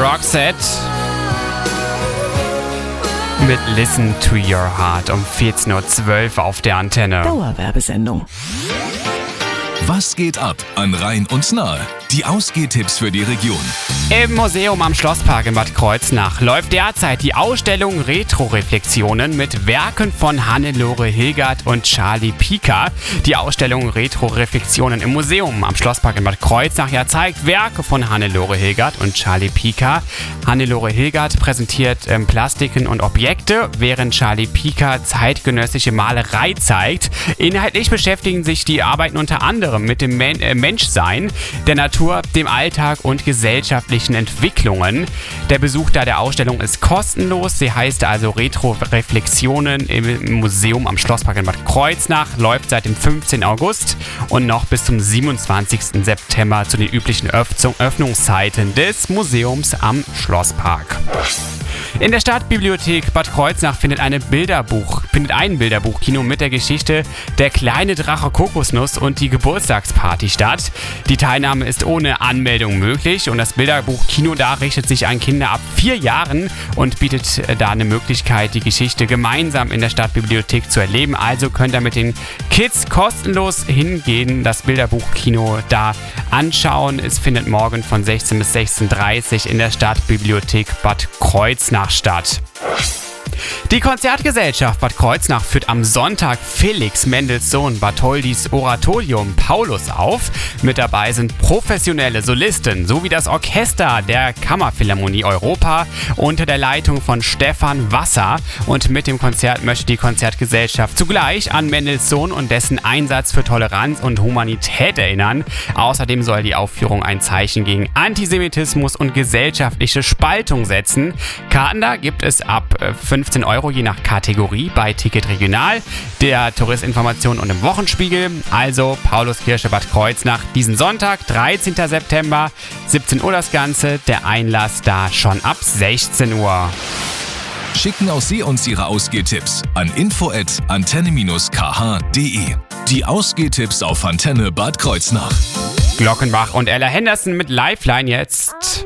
Roxette mit Listen to Your Heart um 14.12 Uhr auf der Antenne. Dauerwerbesendung. Was geht ab an Rhein und Nahe? Die Ausgehtipps für die Region. Im Museum am Schlosspark in Bad Kreuznach läuft derzeit die Ausstellung Retro-Reflexionen mit Werken von Hannelore Hilgert und Charlie Pika. Die Ausstellung Retro-Reflexionen im Museum am Schlosspark in Bad Kreuznach zeigt Werke von Hannelore Hilgert und Charlie Pika. Hannelore Hilgert präsentiert Plastiken und Objekte, während Charlie Pika zeitgenössische Malerei zeigt. Inhaltlich beschäftigen sich die Arbeiten unter anderem mit dem Menschsein, der Natur, dem Alltag und gesellschaftlichen Entwicklungen. Der Besuch der Ausstellung ist kostenlos. Sie heißt also Retro-Reflexionen im Museum am Schlosspark in Bad Kreuznach, läuft seit dem 15. August und noch bis zum 27. September zu den üblichen Öffnungszeiten des Museums am Schlosspark. In der Stadtbibliothek Bad Kreuznach findet ein Bilderbuchkino mit der Geschichte Der kleine Drache Kokosnuss und die Geburtstagsparty statt. Die Teilnahme ist ohne Anmeldung möglich und das Bilderbuchkino da richtet sich an Kinder ab 4 Jahren und bietet da eine Möglichkeit, die Geschichte gemeinsam in der Stadtbibliothek zu erleben. Also könnt ihr mit den Kids kostenlos hingehen, das Bilderbuchkino da anschauen. Es findet morgen von 16 bis 16.30 Uhr in der Stadtbibliothek Bad Kreuznach statt. Die Konzertgesellschaft Bad Kreuznach führt am Sonntag Felix Mendelssohn Bartholdis Oratorium Paulus auf. Mit dabei sind professionelle Solisten sowie das Orchester der Kammerphilharmonie Europa unter der Leitung von Stefan Wasser. Und mit dem Konzert möchte die Konzertgesellschaft zugleich an Mendelssohn und dessen Einsatz für Toleranz und Humanität erinnern. Außerdem soll die Aufführung ein Zeichen gegen Antisemitismus und gesellschaftliche Spaltung setzen. Karten da gibt es ab 15 Euro je nach Kategorie bei Ticket Regional, der Touristinformation und im Wochenspiegel. Also Pauluskirche Bad Kreuznach diesen Sonntag, 13. September, 17 Uhr das Ganze. Der Einlass da schon ab 16 Uhr. Schicken auch Sie uns Ihre Ausgehtipps an info@antenne-kh.de. Die Ausgehtipps auf Antenne Bad Kreuznach. Glockenbach und Ella Henderson mit Lifeline jetzt.